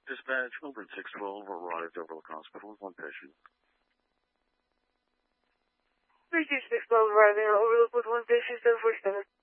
Dispatch, over at 612, arrived at Overlook Hospital with one patient. 3612 arriving at Overlook with one patient, 747.